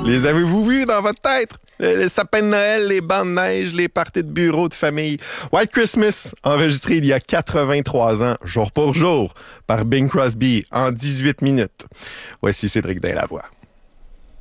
Les avez-vous vus dans votre tête? Les sapins de Noël, les bancs de neige, les parties de bureau de famille. White Christmas, enregistré il y a 83 ans, jour pour jour, par Bing Crosby, en 18 minutes. Voici Cédric Dailavoie.